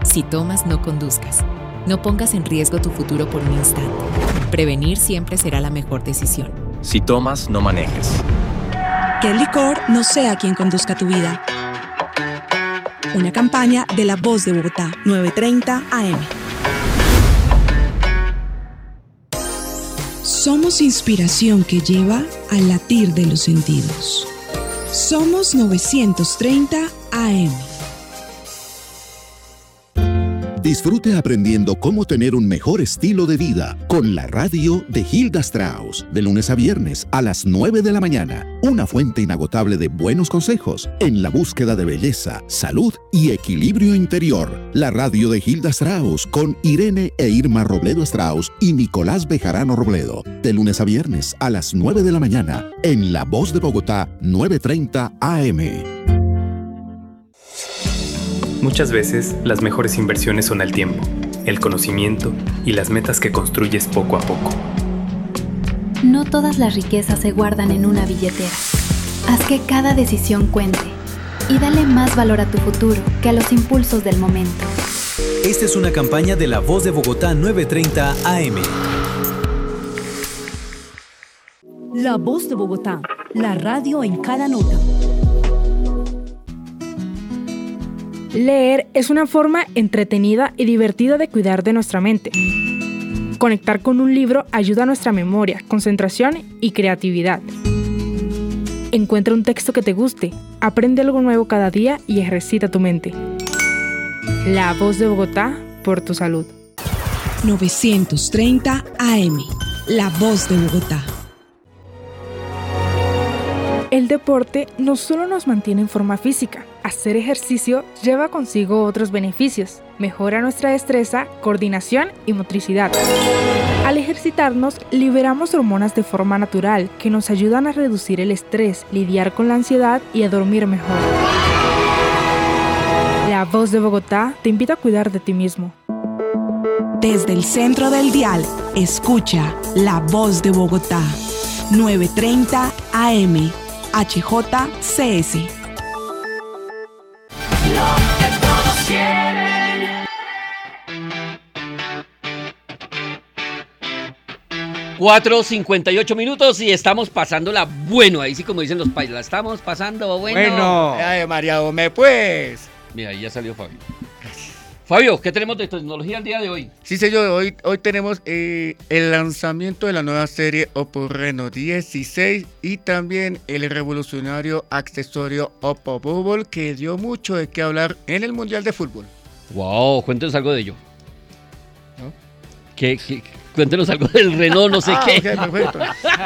Si tomas, no conduzcas. No pongas en riesgo tu futuro por un instante. Prevenir siempre será la mejor decisión. Si tomas, no manejes. Que el licor no sea quien conduzca tu vida. Una campaña de La Voz de Bogotá, 9:30 AM. Somos inspiración que lleva al latir de los sentidos. Somos 930 AM. Disfrute aprendiendo cómo tener un mejor estilo de vida con la radio de Hilda Strauss, de lunes a viernes a las 9 de la mañana. Una fuente inagotable de buenos consejos en la búsqueda de belleza, salud y equilibrio interior. La radio de Hilda Strauss con Irene e Irma Robledo Strauss y Nicolás Bejarano Robledo. De lunes a viernes a las 9 de la mañana en La Voz de Bogotá, 9:30 AM. Muchas veces, las mejores inversiones son el tiempo, el conocimiento y las metas que construyes poco a poco. No todas las riquezas se guardan en una billetera. Haz que cada decisión cuente y dale más valor a tu futuro que a los impulsos del momento. Esta es una campaña de La Voz de Bogotá 9:30 AM. La Voz de Bogotá, la radio en cada nota. Leer es una forma entretenida y divertida de cuidar de nuestra mente. Conectar con un libro ayuda a nuestra memoria, concentración y creatividad. Encuentra un texto que te guste, aprende algo nuevo cada día y ejercita tu mente. La Voz de Bogotá, por tu salud. 930 AM. La Voz de Bogotá. El deporte no solo nos mantiene en forma física. Hacer ejercicio lleva consigo otros beneficios. Mejora nuestra destreza, coordinación y motricidad. Al ejercitarnos, liberamos hormonas de forma natural que nos ayudan a reducir el estrés, lidiar con la ansiedad y a dormir mejor. La Voz de Bogotá te invita a cuidar de ti mismo. Desde el centro del dial, escucha La Voz de Bogotá. 9:30 AM. HJCS. Lo que todos quieren. 4:58 y estamos pasándola bueno. Ahí sí, como dicen los paisas, la estamos pasando bueno. Ay, María Gómez, pues. Mira, ahí ya salió Fabio. Fabio, ¿qué tenemos de tecnología el día de hoy? Sí, señor, hoy tenemos el lanzamiento de la nueva serie Oppo Reno 16 y también el revolucionario accesorio Oppo Bubble que dio mucho de qué hablar en el Mundial de Fútbol. Wow, cuéntenos algo de ello. ¿No? Cuéntenos algo del Renault, no sé qué. Okay, perfecto.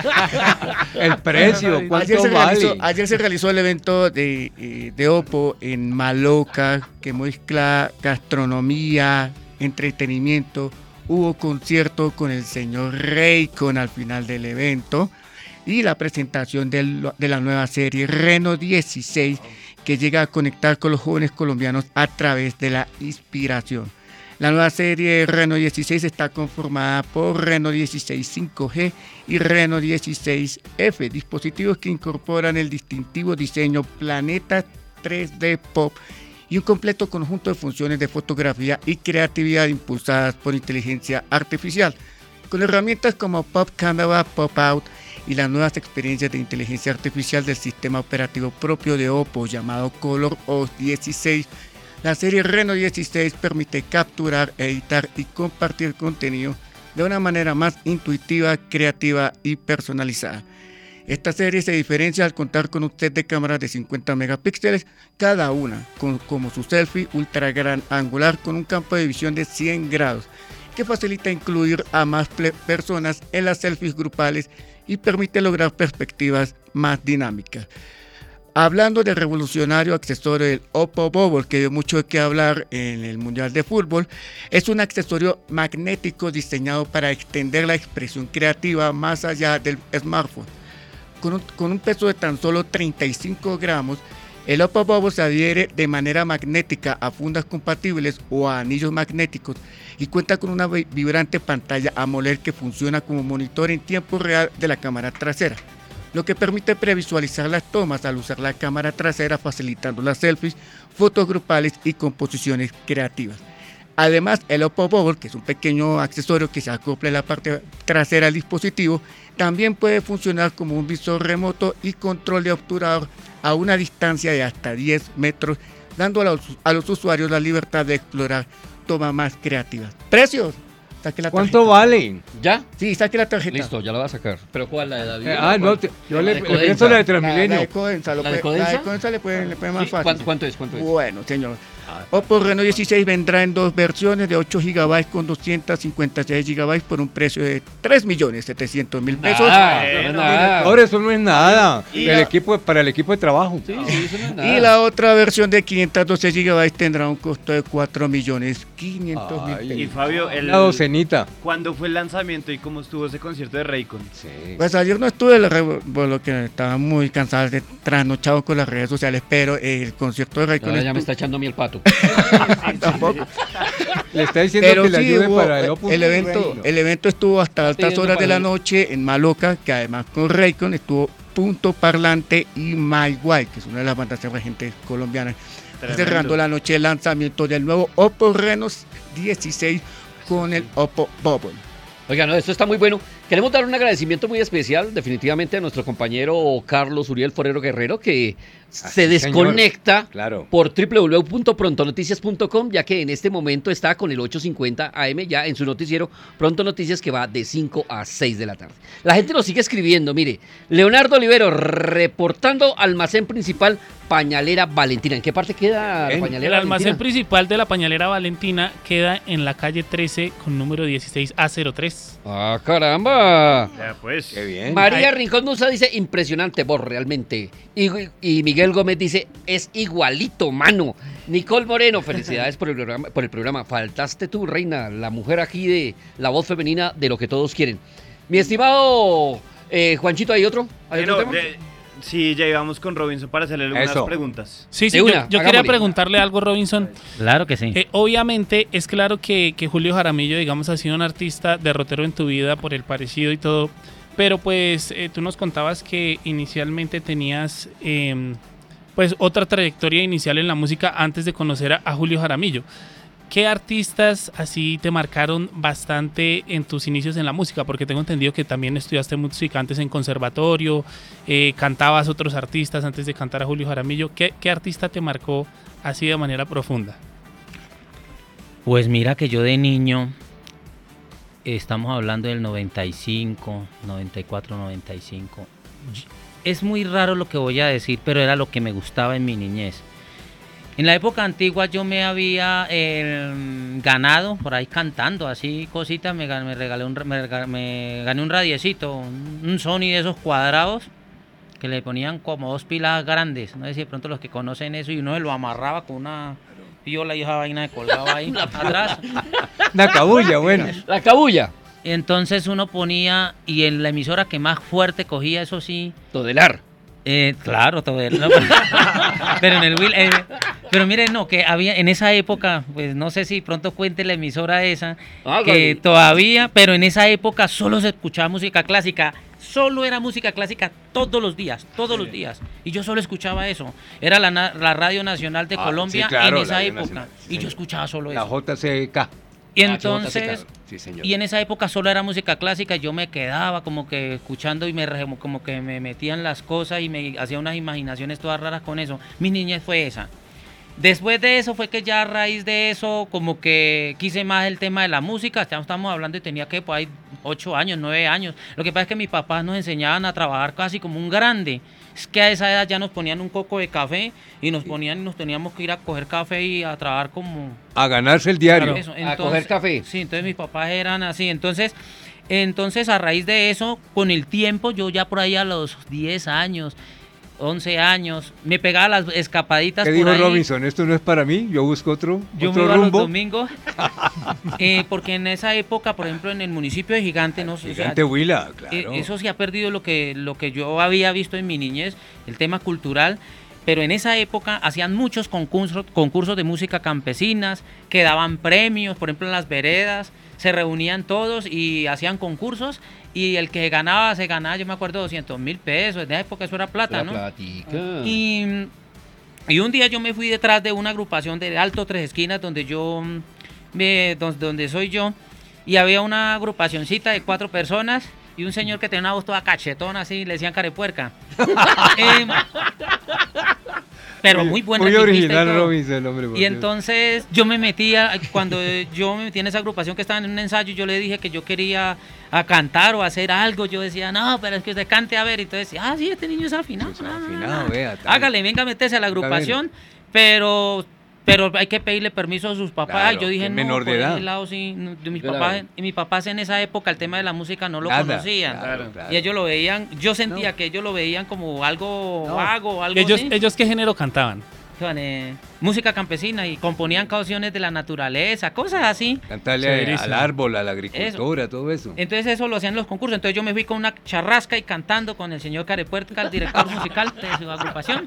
El precio, ¿cuánto vale? Ayer se realizó el evento de Oppo en Maloca, que mezcla gastronomía, entretenimiento. Hubo concierto con el señor Raycon al final del evento y la presentación de la nueva serie Reno 16, que llega a conectar con los jóvenes colombianos a través de la inspiración. La nueva serie Reno 16 está conformada por Reno 16 5G y Reno 16F, dispositivos que incorporan el distintivo diseño Planeta 3D Pop y un completo conjunto de funciones de fotografía y creatividad impulsadas por inteligencia artificial, con herramientas como Pop Camera, Pop Out y las nuevas experiencias de inteligencia artificial del sistema operativo propio de Oppo llamado ColorOS 16. La serie Reno 16 permite capturar, editar y compartir contenido de una manera más intuitiva, creativa y personalizada. Esta serie se diferencia al contar con un set de cámaras de 50 megapíxeles cada una, como su selfie ultra gran angular con un campo de visión de 100 grados, que facilita incluir a más personas en las selfies grupales y permite lograr perspectivas más dinámicas. Hablando del revolucionario accesorio del Oppo Bubble, que dio mucho de qué hablar en el Mundial de Fútbol, es un accesorio magnético diseñado para extender la expresión creativa más allá del smartphone. Con un peso de tan solo 35 gramos, el Oppo Bubble se adhiere de manera magnética a fundas compatibles o a anillos magnéticos y cuenta con una vibrante pantalla AMOLED que funciona como monitor en tiempo real de la cámara trasera, lo que permite previsualizar las tomas al usar la cámara trasera, facilitando las selfies, fotos grupales y composiciones creativas. Además, el Oppo Bubble, que es un pequeño accesorio que se acopla en la parte trasera del dispositivo, también puede funcionar como un visor remoto y control de obturador a una distancia de hasta 10 metros, dando a los usuarios la libertad de explorar tomas más creativas. ¡Precios! ¿Cuánto valen? ¿Ya? Sí, saque la tarjeta. Listo, ya la voy a sacar. ¿Pero cuál? ¿La de David? No, yo le pienso la de Transmilenio. La de Codensa, ¿La de Codensa? La de Codensa le puede más fácil. ¿Cuánto es? Bueno, señor. Oppo Reno 16 vendrá en 2 versiones de 8 GB con 256 GB por un precio de 3.700.000 pesos. Ahora eso no es nada. Para el equipo de trabajo. Sí, eso no es nada. Y la otra versión de 512 GB tendrá un costo de 4.500.000 pesos. Y Fabio, la docenita. ¿Cuándo fue el lanzamiento y cómo estuvo ese concierto de Raycon? Sí. Pues ayer no estuve, por lo que estaba muy cansado, trasnochado con las redes sociales, pero el concierto de Raycon... Ahora ya me está echando a mí el pato. Tampoco. Le está diciendo pero que le ayude para el Opus. El evento estuvo hasta altas horas de la noche en Maloca, que además con Raycon estuvo Punto Parlante y My Guay, que es una de las bandas emergentes colombianas. Cerrando la noche el lanzamiento del nuevo Oppo Reno 16 con el Oppo Bubble. Oiga, no, esto está muy bueno. Queremos dar un agradecimiento muy especial definitivamente a nuestro compañero Carlos Uriel Forero Guerrero, que se desconecta por www.prontonoticias.com, ya que en este momento está con el 8:50 AM ya en su noticiero Pronto Noticias, que va de 5 a 6 de la tarde. La gente nos sigue escribiendo, mire, Leonardo Olivero reportando almacén principal Pañalera Valentina. ¿En qué parte queda la Pañalera El almacén principal de la Pañalera Valentina queda en la calle 13 con número 16A03. ¡Ah, caramba! Ya pues. Qué bien. María Rincón Nusa dice, impresionante voz realmente. Y Miguel Gómez dice, es igualito, mano. Nicole Moreno, felicidades por el programa. Faltaste tú, reina, la mujer aquí de la voz femenina de lo que todos quieren. Mi estimado Juanchito, ¿hay otro? ¿Hay otro tema? Sí, ya íbamos con Robinson para hacerle algunas preguntas. Sí, yo quería preguntarle algo, Robinson. Claro que sí. Obviamente, es claro que Julio Jaramillo, digamos, ha sido un artista derrotero en tu vida por el parecido y todo, pero pues tú nos contabas que inicialmente tenías pues otra trayectoria inicial en la música antes de conocer a Julio Jaramillo. ¿Qué artistas así te marcaron bastante en tus inicios en la música? Porque tengo entendido que también estudiaste música antes en conservatorio, cantabas otros artistas antes de cantar a Julio Jaramillo. ¿Qué artista te marcó así de manera profunda? Pues mira que yo de niño, estamos hablando del 95, 94, 95. Es muy raro lo que voy a decir, pero era lo que me gustaba en mi niñez. En la época antigua yo me había ganado, por ahí cantando, así cositas, me gané un radiecito, un Sony de esos cuadrados, que le ponían como 2 pilas grandes, no sé si de pronto los que conocen eso, y uno se lo amarraba con una piola y esa vaina de colgaba ahí atrás. La cabulla, bueno. La cabulla. Entonces uno ponía, y en la emisora que más fuerte cogía, eso sí... Todelar. Claro, Todelar. No, pero en el Will... pero miren, no, que había en esa época, pues no sé si pronto cuente la emisora esa, que todavía, pero en esa época solo se escuchaba música clásica, solo era música clásica todos los días, y yo solo escuchaba eso. Era la Radio Nacional de Colombia, sí, claro, en esa época, Nacional, y yo escuchaba solo eso. La JCK. Y entonces, sí, y en esa época solo era música clásica, yo me quedaba como que escuchando y como que me metían las cosas y me hacía unas imaginaciones todas raras con eso. Mi niñez fue esa. Después de eso fue que ya a raíz de eso como que quise más el tema de la música. Ya estamos hablando y tenía que pues, 8 años, 9 años. Lo que pasa es que mis papás nos enseñaban a trabajar casi como un grande. Es que a esa edad ya nos ponían un coco de café y nos teníamos que ir a coger café y a trabajar como... A ganarse el diario. Entonces, a coger café. Sí, entonces mis papás eran así. Entonces a raíz de eso, con el tiempo, yo ya por ahí a los 10 años... 11 años, me pegaba las escapaditas. ¿Qué por dijo ahí. Robinson? Esto no es para mí, yo busco otro rumbo. Yo me iba los domingos, porque en esa época, por ejemplo, en el municipio de Gigante, no sé, Gigante Huila, claro. Eso sí ha perdido lo que yo había visto en mi niñez, el tema cultural. Pero en esa época hacían muchos concursos de música campesinas, que daban premios, por ejemplo en las veredas, se reunían todos y hacían concursos, y el que ganaba, yo me acuerdo, 200.000 pesos, en esa época eso era plata, ¿no? Y un día yo me fui detrás de una agrupación de Alto Tres Esquinas, donde yo donde soy yo, y había una agrupacioncita de 4 personas y un señor que tenía una voz toda cachetona, así, le decían carepuerca. Pero muy buena. Muy original, Robinson, el hombre. Y entonces yo me metía, cuando yo me metí en esa agrupación que estaba en un ensayo, yo le dije que yo quería a cantar o hacer algo. Yo decía, no, pero es que usted cante a ver. Y entonces decía, sí, este niño es afinado. Vea, hágale, venga, métese a la agrupación, pero hay que pedirle permiso a sus papás. Claro, yo dije, no, menor de edad. Lado, sí, mis papás en esa época el tema de la música no lo conocían. Claro. Y ellos lo veían, yo sentía que ellos lo veían como algo vago, algo así. ¿Ellos qué género cantaban? Música campesina, y componían canciones de la naturaleza, cosas así. Cantarle al árbol, a la agricultura, todo eso. Entonces eso lo hacían en los concursos. Entonces yo me fui con una charrasca y cantando con el señor Carepuerca, el director musical de su agrupación.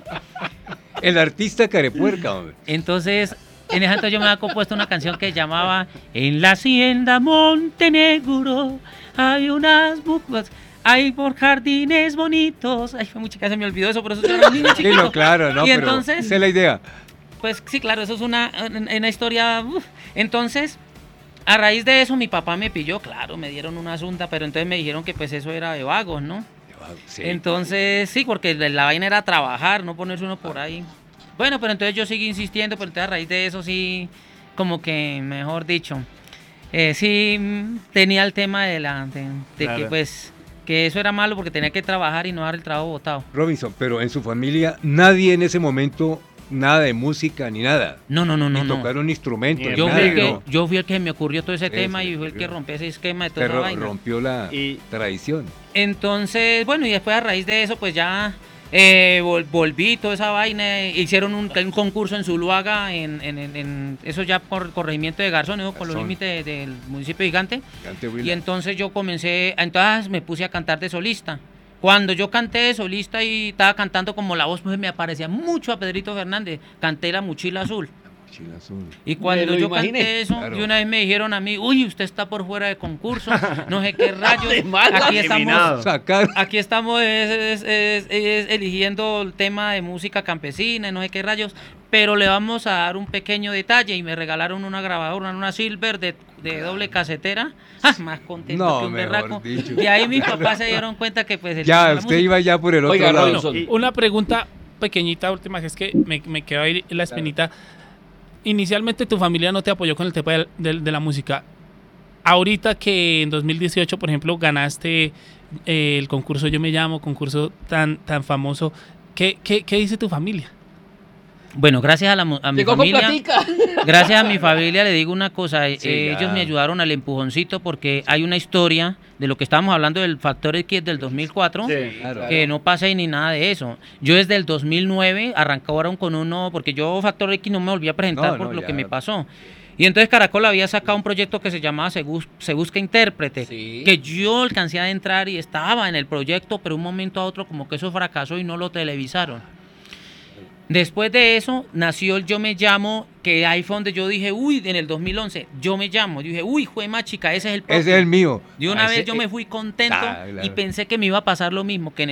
El artista Carepuerca, hombre. Entonces, en ese entonces yo me había compuesto una canción que llamaba En la hacienda Montenegro hay unas bucas, hay por jardines bonitos. Ay, fue mucha que se me olvidó eso, por eso yo era un niño chiquito. Sí, claro, no, y pero entonces, esa es la idea. Pues sí, claro, eso es una historia. Entonces, a raíz de eso, mi papá me pilló, claro, me dieron una asunta, pero entonces me dijeron que pues eso era de vagos, ¿no? Sí. Entonces, sí, porque la vaina era trabajar, no ponerse uno por ahí. Bueno, pero entonces yo seguí insistiendo, pero entonces a raíz de eso sí, como que, mejor dicho, sí tenía el tema de claro, que pues, que eso era malo porque tenía que trabajar y no dar el trabajo botado. Robinson, pero en su familia nadie en ese momento, nada de música ni nada. No. Ni tocar un instrumento. Yo fui el que me ocurrió todo ese tema y fui el que rompió ese esquema de toda la vaina. Rompió la tradición. Entonces, bueno, y después a raíz de eso, pues ya volví toda esa vaina. Hicieron un concurso en Zuluaga, eso ya por corregimiento de Garzón, con los límites del municipio de Gigante. Y entonces yo entonces me puse a cantar de solista. Cuando yo canté de solista y estaba cantando como la voz, pues me aparecía mucho a Pedrito Fernández. Canté La Mochila Azul. Y cuando yo canté eso, claro, y una vez me dijeron a mí, uy, usted está por fuera de concurso, no sé qué rayos. Aquí estamos eligiendo el tema de música campesina, no sé qué rayos, pero le vamos a dar un pequeño detalle. Y me regalaron una grabadora, una Silver de doble casetera. Más contento que un berraco. Y ahí mis papás se dieron cuenta que pues ya usted iba ya por el otro lado. Una pregunta pequeñita, última, que es que me quedó ahí la espinita. Inicialmente tu familia no te apoyó con el tema de la música. Ahorita que en 2018, por ejemplo, ganaste el concurso Yo Me Llamo, concurso tan famoso, ¿qué dice tu familia? Bueno, gracias a mi familia, gracias a mi familia le digo una cosa, ellos me ayudaron al empujoncito porque hay una historia de lo que estábamos hablando del Factor X del 2004, que no pasé ni nada de eso. Yo desde el 2009 arrancaron con uno, porque yo Factor X no me volví a presentar por lo que me pasó. Y entonces Caracol había sacado un proyecto que se llamaba Se Busca Intérprete, que yo alcancé a entrar y estaba en el proyecto, pero un momento a otro como que eso fracasó y no lo televisaron. Después de eso nació el Yo Me Llamo, que ahí fue donde yo dije, uy, en el 2011, Yo Me Llamo. Yo dije, uy, juema chica, ese es el propio. Ese es el mío. De una vez yo me fui contento y pensé que me iba a pasar lo mismo que en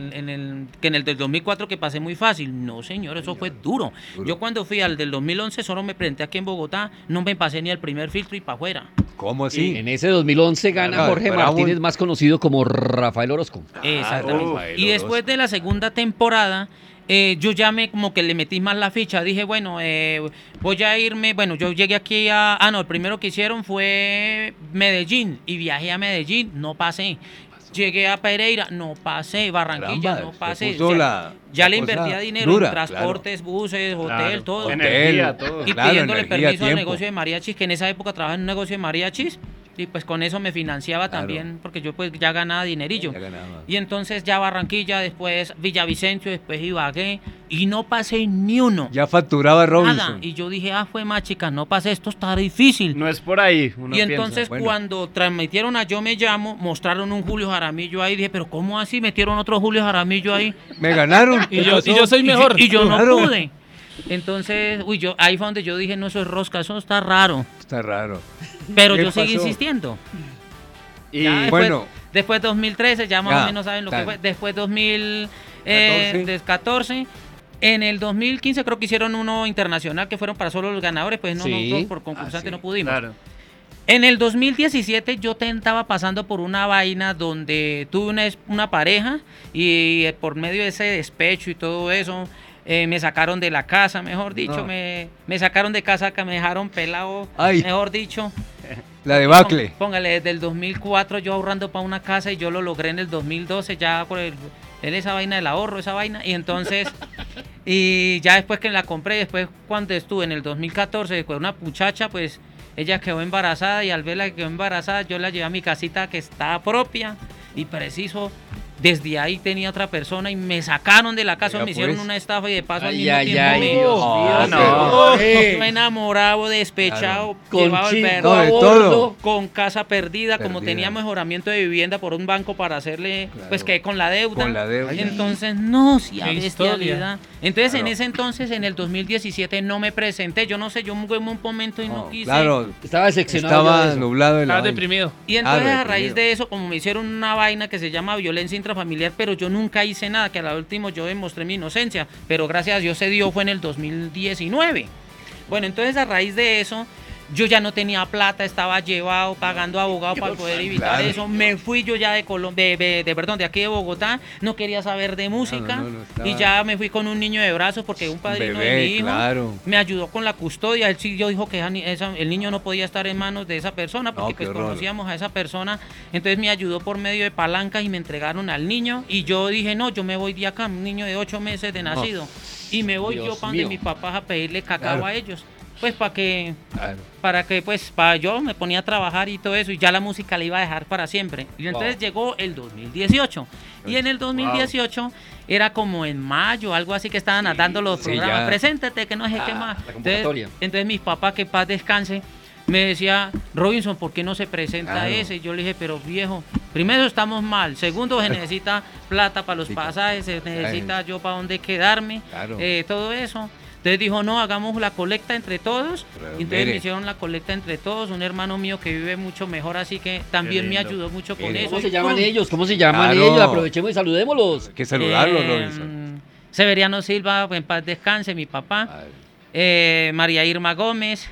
el del 2004, que pasé muy fácil. No, señor, eso fue duro. Yo cuando fui al del 2011 solo me presenté aquí en Bogotá, no me pasé ni el primer filtro y para afuera. ¿Cómo así? En ese 2011 gana Jorge Martínez, más conocido como Rafael Orozco. Exactamente. Y después de la segunda temporada, yo ya como que le metí más la ficha. Dije, bueno, voy a irme. Bueno, yo llegué aquí el primero que hicieron fue Medellín. Y viajé a Medellín, no pasé. Llegué a Pereira, no pasé. Barranquilla, no pasé. Ya le invertía dinero en transportes, buses, hotel, todo. Energía, todo. Y pidiéndole permiso al negocio de mariachis, que en esa época trabajaba en un negocio de mariachis. Y pues con eso me financiaba también, porque yo pues ya ganaba dinerillo. Y entonces ya Barranquilla, después Villavicencio, después Ibagué, y no pasé ni uno. Ya facturaba Robinson. Nada. Y yo dije, fue más chica, no pasé, esto está difícil. No es por ahí. Y entonces cuando transmitieron a Yo Me Llamo, mostraron un Julio Jaramillo ahí, dije, pero ¿cómo así metieron otro Julio Jaramillo ahí? Me ganaron. y yo soy mejor. Y yo no pude. Entonces, ahí fue donde yo dije, no, eso es rosca, eso está raro. Está raro. Pero yo seguí insistiendo. Y después 2013, ya más o menos saben lo que fue. Después 2014, En el 2015 creo que hicieron uno internacional que fueron para solo los ganadores, pues no, Sí. nosotros por concursante no pudimos. Claro. En el 2017 yo estaba pasando por una vaina donde tuve una pareja y por medio de ese despecho y todo eso, me sacaron de la casa, mejor dicho, No. me sacaron de casa, que me dejaron pelado, Ay. mejor dicho. La debacle. Póngale, desde el 2004 yo ahorrando para una casa y yo lo logré en el 2012 ya por en esa vaina del ahorro, esa vaina, y entonces, y ya después que la compré, después cuando estuve en el 2014, después una muchacha, pues ella quedó embarazada y al verla que quedó embarazada yo la llevé a mi casita que está propia y preciso. Desde ahí tenía otra persona y me sacaron de la casa, me hicieron una estafa y de paso al mismo tiempo yo enamorado, despechado, llevado el perro a bordo, con casa perdida, como tenía mejoramiento de vivienda por un banco para hacerle, pues quedé con la deuda. Entonces, no, sí, a bestialidad. Entonces, en ese entonces, en el 2017, no me presenté. Yo no sé, yo me un momento y no quise. Claro, estaba decepcionado. Estaba nublado. Estaba deprimido. Y entonces, a raíz de eso, como me hicieron una vaina que se llama violencia intrafamiliar, pero yo nunca hice nada, que al último yo demostré mi inocencia, pero gracias a Dios se dio, fue en el 2019. Bueno, entonces a raíz de eso, yo ya no tenía plata, estaba llevado, pagando abogado para poder evitar eso. Me fui yo ya de aquí de Bogotá, no quería saber de música y ya me fui con un niño de brazos porque un padrino de mi hijo me ayudó con la custodia. Él sí yo dijo que el niño no podía estar en manos de esa persona porque pues conocíamos a esa persona. Entonces me ayudó por medio de palancas y me entregaron al niño y yo dije, no, yo me voy de acá, un niño de 8 meses de nacido. Y me voy yo para donde mi papá a pedirle cacao a ellos. Pues para yo me ponía a trabajar y todo eso y ya la música la iba a dejar para siempre. Y entonces llegó el 2018 y en el 2018 era como en mayo, algo así que estaban dando los programas, preséntate que no sé qué más. Entonces mis papás, que paz descanse, me decía, Robinson, ¿por qué no se presenta ese? Y yo le dije, pero viejo, primero estamos mal, segundo se necesita plata para los pasajes, se necesita yo para dónde quedarme, todo eso. Entonces dijo, no, hagamos la colecta entre todos. Y entonces me hicieron la colecta entre todos. Un hermano mío que vive mucho mejor, así que también me ayudó mucho con eso. ¿Cómo se llaman ellos? ¿Cómo se llaman ellos? Aprovechemos y saludémoslos. Hay que saludarlos, Robinson. Severiano Silva, en paz descanse, mi papá. María Irma Gómez.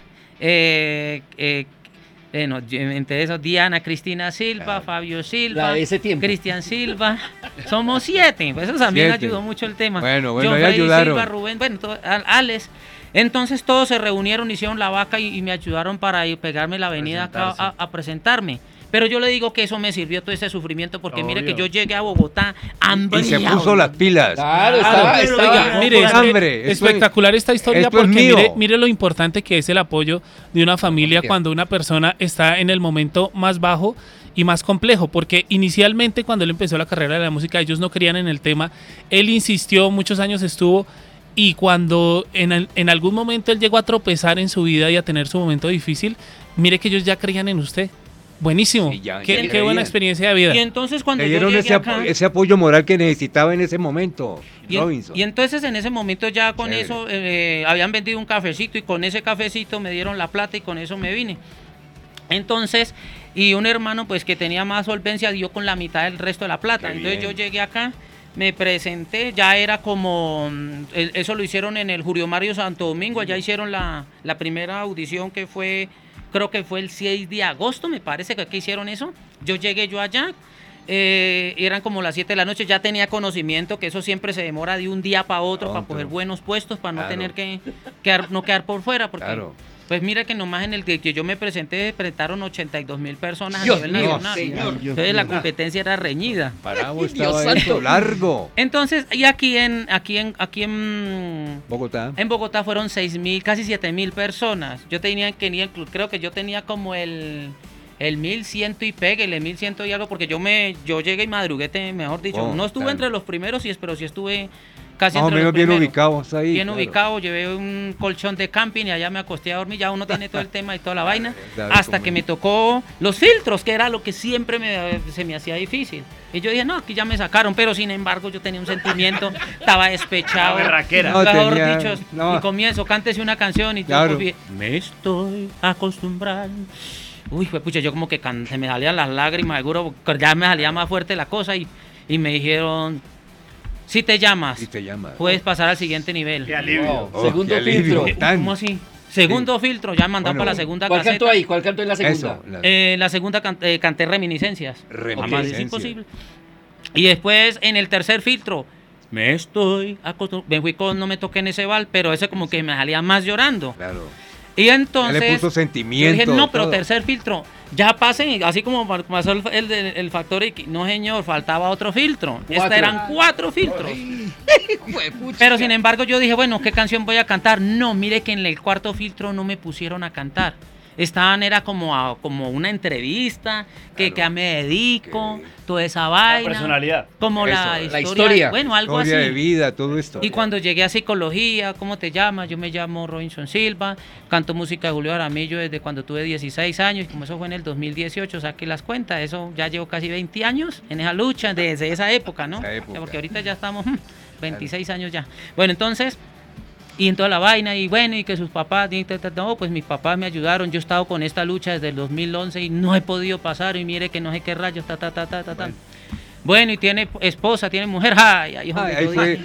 Entre esos, Diana Cristina Silva, Fabio Silva, Cristian Silva, somos 7, pues eso también ayudó mucho el tema. Bueno, John ahí Freddy ayudaron. Silva, Rubén, Alex. Entonces todos se reunieron, hicieron la vaca y me ayudaron para ir pegarme la avenida acá a presentarme. Pero yo le digo que eso me sirvió todo ese sufrimiento porque mire que yo llegué a Bogotá hambriado. Y se puso las pilas. Claro, mire, hambre. Espectacular esta historia porque mire lo importante que es el apoyo de una familia cuando una persona está en el momento más bajo y más complejo, porque inicialmente cuando él empezó la carrera de la música ellos no creían en el tema, él insistió, muchos años estuvo, y cuando en algún momento él llegó a tropezar en su vida y a tener su momento difícil, mire que ellos ya creían en usted. Buenísimo, qué buena experiencia de vida. Y entonces cuando le dieron ese apoyo moral que necesitaba en ese momento, Robinson. Y entonces en ese momento ya con eso habían vendido un cafecito y con ese cafecito me dieron la plata y con eso me vine. Entonces, y un hermano pues que tenía más solvencia dio con la mitad del resto de la plata. Entonces yo llegué acá, me presenté, ya era como, eso lo hicieron en el Julio Mario Santo Domingo, allá hicieron la primera audición que fue, creo que fue el 6 de agosto, me parece que aquí hicieron eso. Yo llegué allá, eran como las 7 de la noche, ya tenía conocimiento que eso siempre se demora de un día para otro, para coger buenos puestos, para no tener que quedar por fuera, porque pues mira que nomás en el que yo me presentaron 82,000 personas a nivel nacional. Entonces la competencia era reñida. Estaba eso largo. Entonces, y aquí en Bogotá. En Bogotá fueron 6,000, casi 7,000 personas. Creo que yo tenía como el 1,100 y pégale, 1,100 y algo, porque yo llegué y madrugué, mejor dicho. No estuve entre los primeros, pero sí estuve casi más o menos bien ubicados ahí. Bien ubicado, llevé un colchón de camping y allá me acosté a dormir. Ya uno tiene todo el tema y toda la vaina. Hasta que me tocó los filtros, que era lo que siempre se me hacía difícil. Y yo dije, no, aquí ya me sacaron, pero sin embargo yo tenía un sentimiento, estaba despechado. Mejor dicho, y comienzo, cántese una canción y yo me estoy acostumbrando. Uy, pues pucha, yo como que se me salían las lágrimas, seguro, ya me salía más fuerte la cosa y me dijeron, Si te llamas, Si te llamas. puedes pasar al siguiente nivel. Qué alivio. Wow. Segundo filtro. ¿Cómo así? Segundo filtro, ya mandaron para la segunda ¿Cuál caseta. cantó ahí? ¿Cuál cantó en la segunda? Eso, La segunda canté Reminiscencias. Reminiscencias. Es imposible. Y después en el tercer filtro, me fui con No me toqué en ese bal, pero ese como que me salía más llorando. Claro. Y entonces Ya le puso sentimiento. yo dije, no, pero todo. tercer filtro, ya pasé, así como pasó el factor X. No, señor, faltaba otro filtro. Eran 4 filtros. Pero sin embargo yo dije, bueno, ¿qué canción voy a cantar? No, mire que en el cuarto filtro no me pusieron a cantar. Era como una entrevista, que a me dedico, toda esa vaina. La personalidad. Como Eso, la la historia. historia. Bueno, algo Historia así. de vida, todo esto. Y cuando llegué a psicología, ¿cómo te llamas? Yo me llamo Robinson Silva, canto música de Julio Jaramillo desde cuando tuve 16 años, y como eso fue en el 2018, saqué las cuentas, eso ya llevo casi 20 años en esa lucha, desde esa época, ¿no? Esa época. Porque ahorita ya estamos 26 años ya. Bueno, entonces, y en toda la vaina, y bueno, y que sus papás, no, pues mis papás me ayudaron, yo he estado con esta lucha desde el 2011 y no he podido pasar, y mire que no sé qué rayos, Bueno, y tiene esposa, tiene mujer. Ay, ahí fue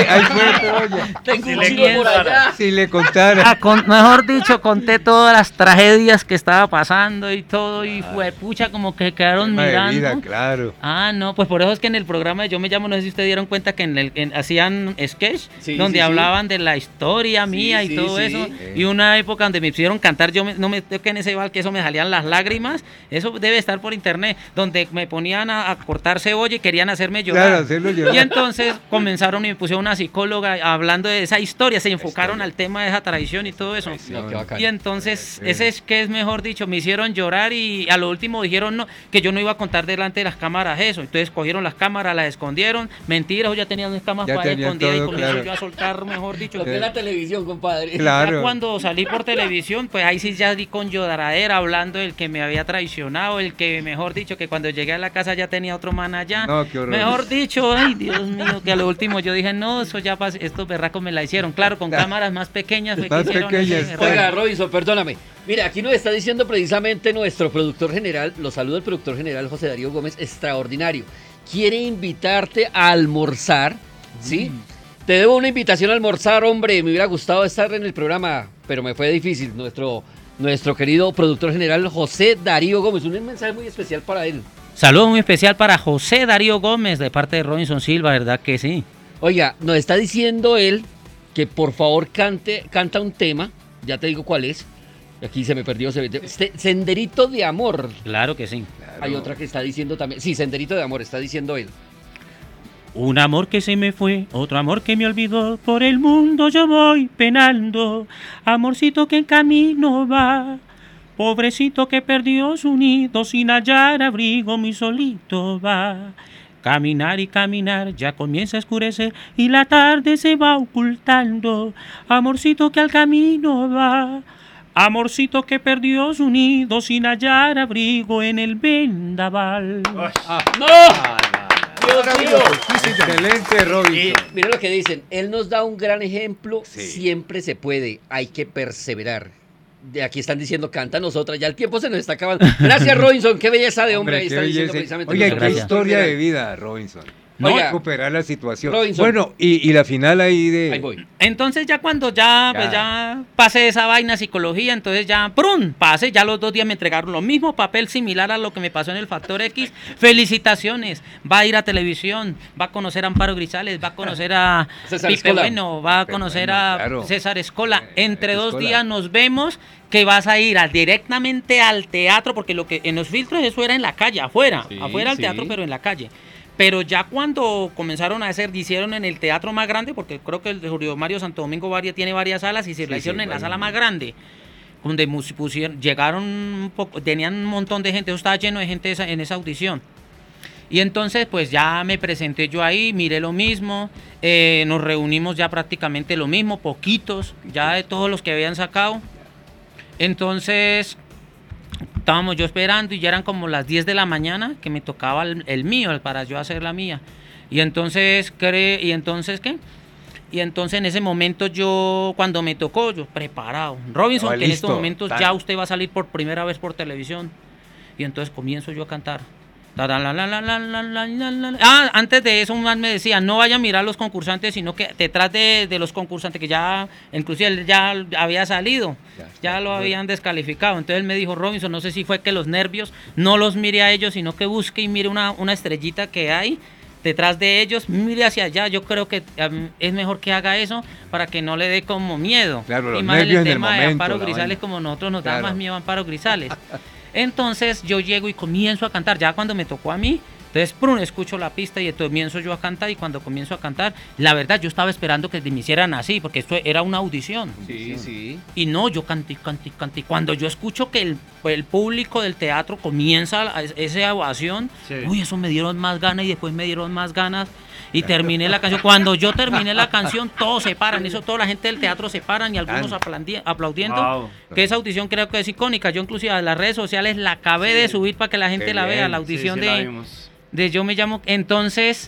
polla. Tengo un chico por allá. Si le contara. Mejor dicho, conté todas las tragedias que estaba pasando y todo, y fue pucha, como que quedaron mirando. Vida, claro. No, pues por eso es que en el programa de Yo Me Llamo, no sé si ustedes dieron cuenta que hacían sketch, donde hablaban de la historia mía y todo eso. Y una época donde me hicieron cantar no me toqué en ese bal, que eso me salían las lágrimas. Eso debe estar por internet, donde me ponían a cortar cebolla y querían hacerme llorar. Claro, hacerlo llorar. Y entonces comenzaron y me pusieron una psicóloga hablando de esa historia, se enfocaron al tema de esa tradición y todo eso. Y entonces, ese es que es mejor dicho, me hicieron llorar y a lo último dijeron que yo no iba a contar delante de las cámaras eso. Entonces cogieron las cámaras, las escondieron. Mentiras, ya tenían unas cámaras para escondidas y comencé yo a soltar, mejor dicho. Lo que es la televisión, compadre. Claro. Ya cuando salí por televisión, pues ahí sí ya di con lloradera, hablando del que me había traicionado, el que, mejor dicho, que cuando llegué a la casa ya tenía otro man allá. No, qué horror. Mejor dicho, ay Dios mío, que a lo último yo dije, no, eso ya pasó, estos berracos me la hicieron, claro, con cámaras más pequeñas. Oiga, Robinson, perdóname. Mira, aquí nos está diciendo precisamente nuestro productor general, lo saluda el productor general José Darío Gómez, extraordinario. Quiere invitarte a almorzar, ¿sí? Te debo una invitación a almorzar, hombre, me hubiera gustado estar en el programa, pero me fue difícil. Nuestro querido productor general José Darío Gómez, un mensaje muy especial para él. Saludo muy especial para José Darío Gómez de parte de Robinson Silva, ¿verdad que sí? Oiga, nos está diciendo él que por favor canta un tema, ya te digo cuál es. Aquí se me perdió, Senderito de Amor. Claro que sí. Claro. Hay otra que está diciendo también, sí, Senderito de Amor, está diciendo él. Un amor que se me fue, otro amor que me olvidó, por el mundo yo voy penando, amorcito que en camino va, pobrecito que perdió su nido, sin hallar abrigo mi solito va. Caminar y caminar, ya comienza a oscurecer y la tarde se va ocultando, amorcito que al camino va, amorcito que perdió su nido, sin hallar abrigo en el vendaval. ¡No! Dios mío. Excelente, Robinson. Mira lo que dicen, él nos da un gran ejemplo, siempre se puede, hay que perseverar. De aquí están diciendo, canta nosotras, ya el tiempo se nos está acabando. Gracias, Robinson, qué belleza de hombre, ahí está diciendo precisamente. Oye, qué historia de vida, Robinson. No recuperar la situación. Robinson. Bueno, y la final ahí de... Ahí voy. Entonces ya cuando ya pasé esa vaina psicología, entonces ya, ¡prum! Pasé, ya los 2 días me entregaron lo mismo, papel similar a lo que me pasó en el Factor X. Felicitaciones, va a ir a televisión, va a conocer a Amparo Grisales, va a conocer a Pipe Bueno, va a conocer a César Escola. Entre 2 días nos vemos, que vas a ir directamente al teatro, porque lo que en los filtros eso era en la calle, afuera al teatro, pero en la calle. Pero ya cuando comenzaron a hicieron en el teatro más grande, porque creo que el de Julio Mario Santo Domingo Varia tiene varias salas, y se la hicieron en la sala más grande, donde llegaron un poco, tenían un montón de gente, eso estaba lleno de gente en esa audición. Y entonces pues ya me presenté yo ahí, miré lo mismo, nos reunimos ya prácticamente lo mismo, poquitos, ya de todos los que habían sacado. Entonces estábamos yo esperando y ya eran como las 10 de la mañana que me tocaba el mío para yo hacer la mía. Y entonces, ¿qué? Y entonces en ese momento yo, cuando me tocó, yo preparado. Robinson, que en estos momentos ya usted va a salir por primera vez por televisión. Y entonces comienzo yo a cantar. Antes de eso un man me decía, no vaya a mirar los concursantes, sino que detrás de los concursantes, que ya, inclusive él ya había salido, ya lo habían descalificado. Entonces él me dijo, Robinson, no sé si fue que los nervios, no los mire a ellos, sino que busque y mire una estrellita que hay detrás de ellos, mire hacia allá. Yo creo que es mejor que haga eso para que no le dé como miedo. Claro, y más en el tema de Amparo Grisales, como nosotros nos da más miedo a Amparo Grisales. Entonces yo llego y comienzo a cantar, ya cuando me tocó a mí. Entonces, escucho la pista y comienzo yo a cantar, y cuando comienzo a cantar, la verdad, yo estaba esperando que me hicieran así, porque esto era una audición. Sí. Y no, yo canté. Cuando yo escucho que el público del teatro comienza esa ovación, eso me dieron más ganas y después me dieron más ganas y terminé la canción. Cuando yo terminé la canción, todos se paran, toda la gente del teatro se paran y algunos aplaudiendo. Wow. Que esa audición creo que es icónica. Yo inclusive a las redes sociales la acabé de subir para que la gente la vea, la audición de Yo Me Llamo. Entonces,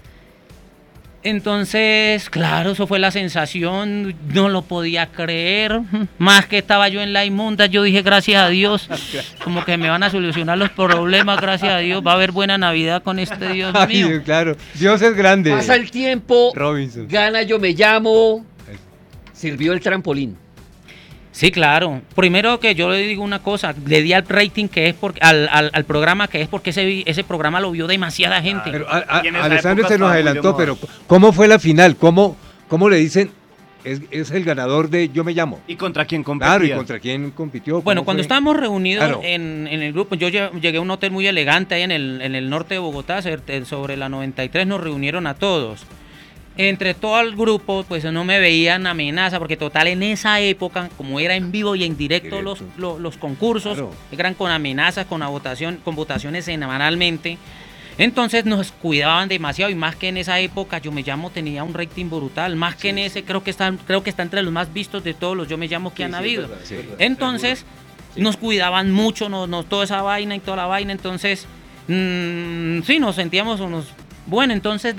claro, eso fue la sensación, no lo podía creer. Más que estaba yo en la inmunda, yo dije, gracias a Dios, como que me van a solucionar los problemas, gracias a Dios, va a haber buena Navidad con este Dios mío. Ay, claro, Dios es grande. Pasa el tiempo, Robinson. Gana Yo Me Llamo, sirvió el trampolín. Sí, claro. Primero que yo le digo una cosa, le di al rating que es al programa, que es porque ese programa lo vio demasiada gente. Pero Alessandro se nos adelantó, pero ¿cómo fue la final? ¿Cómo le dicen? Es el ganador de Yo Me Llamo. ¿Y contra quién competía? Claro, ¿y contra quién compitió? Bueno, cuando estábamos reunidos en el grupo, yo llegué a un hotel muy elegante ahí en el norte de Bogotá, sobre la 93, nos reunieron a todos. Entre todo el grupo, pues no me veían amenaza, porque total en esa época, como era en vivo y en directo los concursos, eran con amenazas, con votaciones semanalmente. Entonces nos cuidaban demasiado, y más que en esa época Yo Me Llamo tenía un rating brutal, más que en ese creo que está entre los más vistos de todos los Yo Me Llamo que han habido. Entonces nos cuidaban mucho, toda esa vaina y toda la vaina. Entonces sí, nos sentíamos bueno. Entonces